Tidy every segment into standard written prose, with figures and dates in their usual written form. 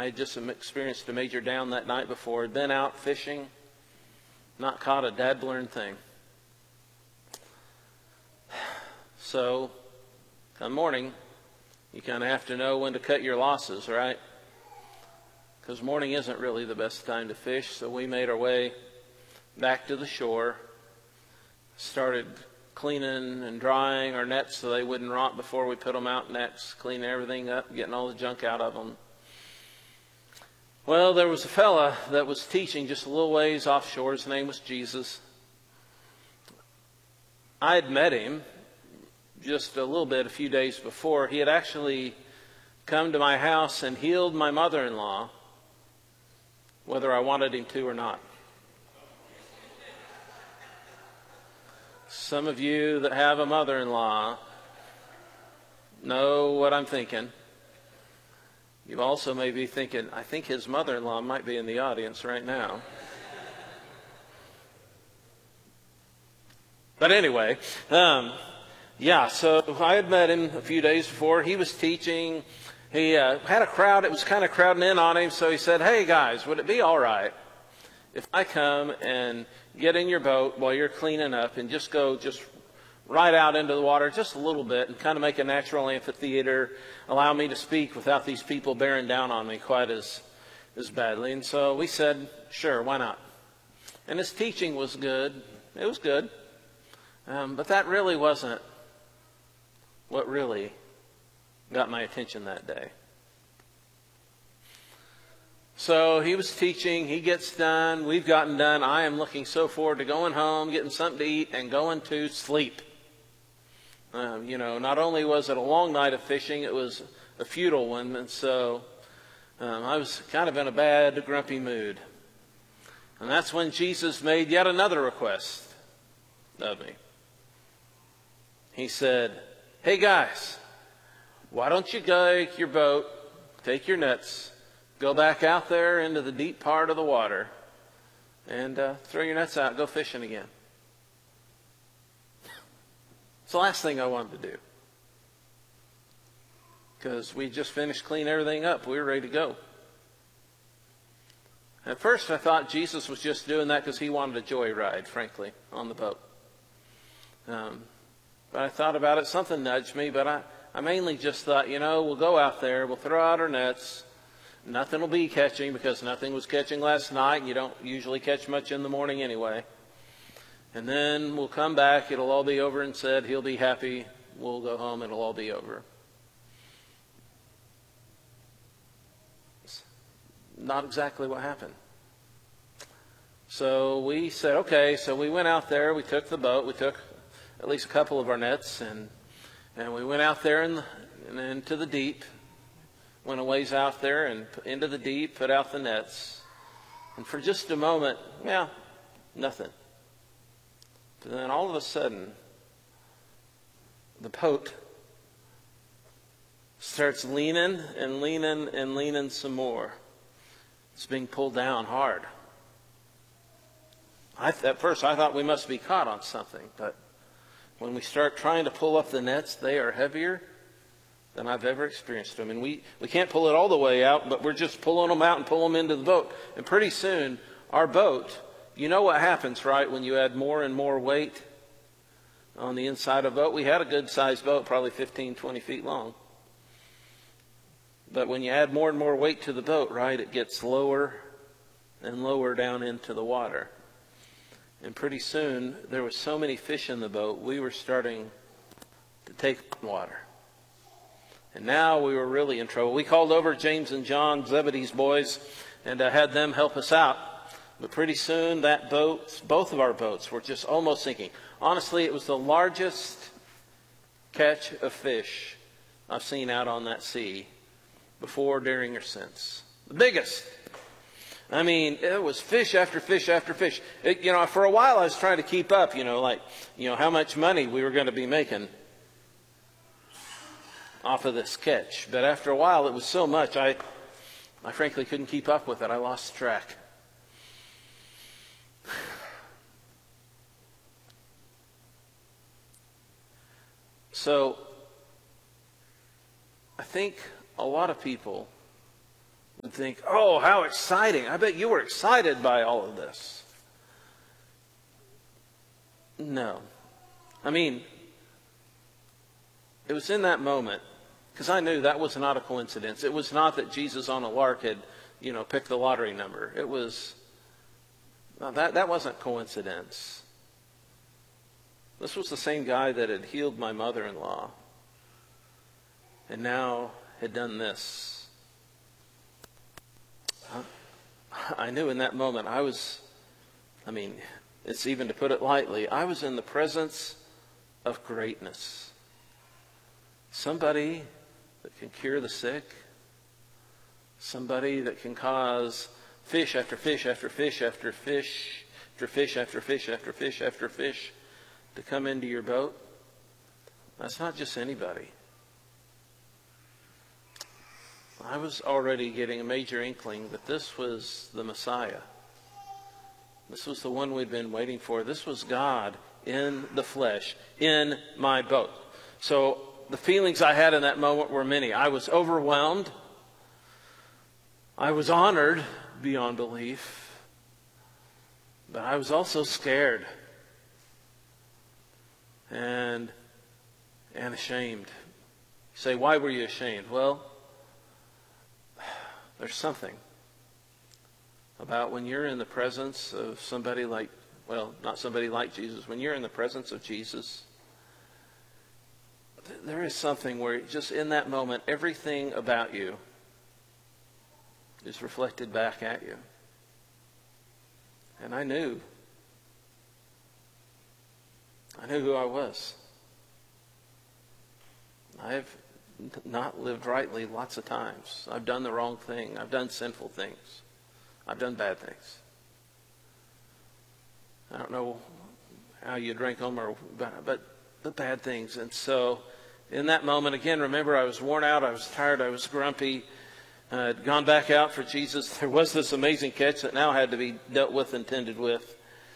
I had just experienced a major down that night before. Had been out fishing, not caught a dabbling thing. So, come morning, you kind of have to know when to cut your losses, right? Because morning isn't really the best time to fish. So we made our way back to the shore, started cleaning and drying our nets so they wouldn't rot before we put them out next, cleaning everything up, getting all the junk out of them. Well, there was a fella that was teaching just a little ways offshore. His name was Jesus. I had met him just a little bit a few days before. He had actually come to my house and healed my mother-in-law, whether I wanted him to or not. Some of you that have a mother-in-law know what I'm thinking. You also may be thinking, I think his mother-in-law might be in the audience right now. But anyway, so I had met him a few days before. He was teaching. He had a crowd. It was kind of crowding in on him. So he said, hey, guys, would it be all right if I come and get in your boat while you're cleaning up and just go right out into the water just a little bit and kind of make a natural amphitheater, allow me to speak without these people bearing down on me quite as badly. And so we said, sure, why not? And his teaching was good. It was good. But that really wasn't what really got my attention that day. So he was teaching, he gets done, we've gotten done. I am looking so forward to going home, getting something to eat, and going to sleep. Not only was it a long night of fishing, it was a futile one. And so I was kind of in a bad, grumpy mood. And that's when Jesus made yet another request of me. He said, hey guys, why don't you take your boat, take your nets, go back out there into the deep part of the water and throw your nets out and go fishing again. It's the last thing I wanted to do. Because we just finished cleaning everything up. We were ready to go. At first I thought Jesus was just doing that because he wanted a joyride, frankly, on the boat. But I thought about it. Something nudged me. But I mainly just thought, we'll go out there. We'll throw out our nets. Nothing will be catching because nothing was catching last night. And you don't usually catch much in the morning anyway. And then we'll come back. It'll all be over and said. He'll be happy. We'll go home. It'll all be over. It's not exactly what happened. So we said, okay. So we went out there. We took the boat. We took at least a couple of our nets. And we went out there and into the deep. Went a ways out there and into the deep, put out the nets. And for just a moment, nothing. But then all of a sudden, the boat starts leaning and leaning and leaning some more. It's being pulled down hard. At first, I thought we must be caught on something. But when we start trying to pull up the nets, they are heavier than I've ever experienced them. And we can't pull it all the way out, but we're just pulling them out and pull them into the boat. And pretty soon, our boat, you know what happens, right, when you add more and more weight on the inside of a boat? We had a good-sized boat, probably 15, 20 feet long. But when you add more and more weight to the boat, right, it gets lower and lower down into the water. And pretty soon, there was so many fish in the boat, we were starting to take on water. And now we were really in trouble. We called over James and John, Zebedee's boys, and had them help us out. But pretty soon that boat, both of our boats, were just almost sinking. Honestly, it was the largest catch of fish I've seen out on that sea before, during, or since. The biggest. I mean, it was fish after fish after fish. For a while I was trying to keep up, how much money we were going to be making off of this catch. But after a while, it was so much, I frankly couldn't keep up with it. I lost track. So, I think a lot of people would and think, oh, how exciting. I bet you were excited by all of this. No. I mean, it was in that moment, because I knew that was not a coincidence. It was not that Jesus on a lark had, picked the lottery number. It was, that wasn't coincidence. This was the same guy that had healed my mother-in-law and now had done this. I knew in that moment it's even to put it lightly, I was in the presence of greatness. Somebody that can cure the sick. Somebody that can cause fish after fish after fish after fish after fish after fish after fish after fish to come into your boat. That's not just anybody. I was already getting a major inkling that this was the Messiah. This was the one we'd been waiting for. This was God in the flesh, in my boat. So the feelings I had in that moment were many. I was overwhelmed. I was honored beyond belief. But I was also scared and ashamed. You say, why were you ashamed? Well, there's something about when you're in the presence of somebody like, well, not somebody like Jesus, when you're in the presence of Jesus, there is something where just in that moment, everything about you is reflected back at you. And I knew who I was. I've not lived rightly lots of times. I've done the wrong thing. I've done sinful things. I've done bad things. I don't know how you drink them, but the bad things. And so in that moment, again, remember, I was worn out. I was tired. I was grumpy. I had gone back out for Jesus. There was this amazing catch that now had to be dealt with and tended with.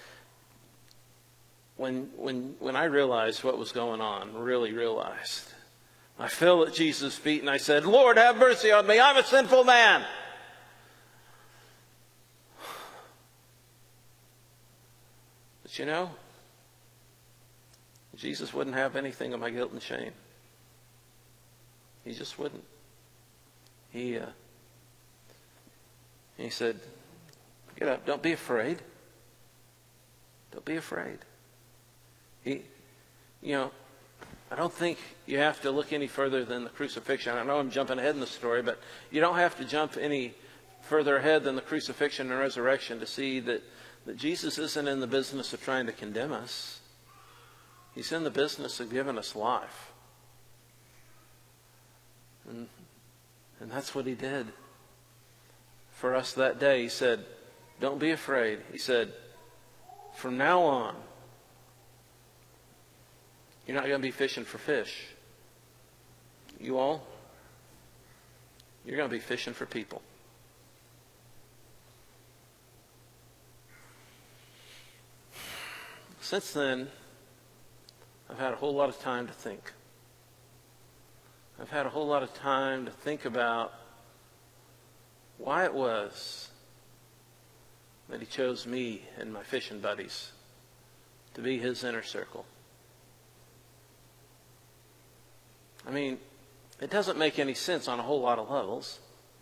When I realized what was going on, really realized, I fell at Jesus' feet and I said, Lord, have mercy on me. I'm a sinful man. But Jesus wouldn't have anything of my guilt and shame. He just wouldn't. He said, get up, don't be afraid. Don't be afraid. I don't think you have to look any further than the crucifixion. I know I'm jumping ahead in the story, but you don't have to jump any further ahead than the crucifixion and resurrection to see that Jesus isn't in the business of trying to condemn us. He's in the business of giving us life. And that's what he did for us that day. He said, don't be afraid. He said, from now on, you're not going to be fishing for fish. You all, you're going to be fishing for people. Since then, I've had a whole lot of time to think. I've had a whole lot of time to think about why it was that he chose me and my fishing buddies to be his inner circle. I mean, it doesn't make any sense on a whole lot of levels.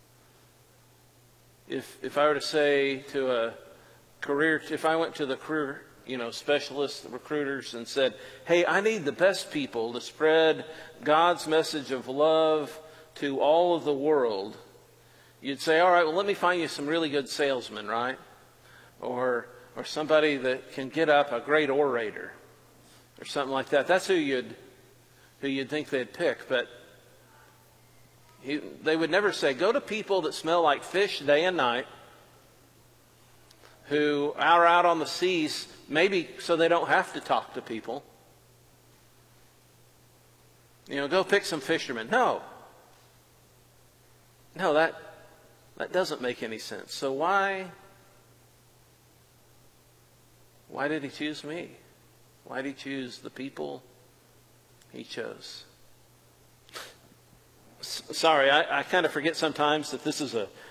If I were to say to if I went to the career, specialist recruiters and said, hey, I need the best people to spread God's message of love to all of the world, you'd say, all right, well, let me find you some really good salesmen, right? Or somebody that can get up, a great orator or something like that. That's who you'd think they'd pick. But they would never say, go to people that smell like fish day and night, who are out on the seas, maybe so they don't have to talk to people. Go pick some fishermen. No, that doesn't make any sense. So why did he choose me? Why did he choose the people he chose? Sorry, I kind of forget sometimes that this is a